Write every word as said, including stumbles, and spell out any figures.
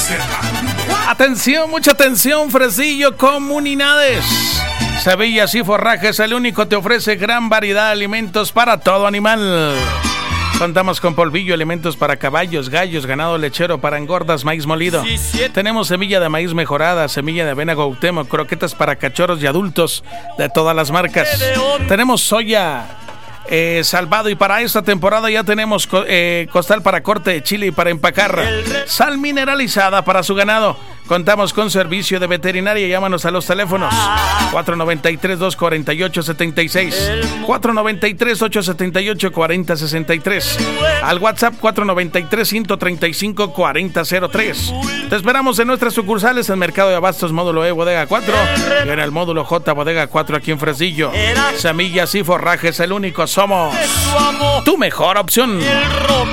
Atención, mucha atención, Fresillo Comunidades. Semillas y Forrajes, el único, te ofrece gran variedad de alimentos para todo animal. Contamos con polvillo, alimentos para caballos, gallos, ganado lechero, para engordas, maíz molido. Tenemos semilla de maíz mejorada, semilla de avena Gautemo, croquetas para cachorros y adultos de todas las marcas. Tenemos soya eh, salvado, y para esta temporada ya tenemos eh, costal para corte de chile y para empacar. Sal mineralizada para su ganado. Contamos con servicio de veterinaria. Llámanos a los teléfonos cuatro noventa y tres, doscientos cuarenta y ocho, setenta y seis, cuatro noventa y tres, ochocientos setenta y ocho, cuarenta sesenta y tres, al WhatsApp cuatro noventa y tres, ciento treinta y cinco, cuarenta cero tres. Te esperamos en nuestras sucursales en Mercado de Abastos Módulo E, Bodega cuatro, y en el Módulo J, Bodega cuatro, aquí en Fresillo. Semillas y Forrajes, el único, somos tu mejor opción.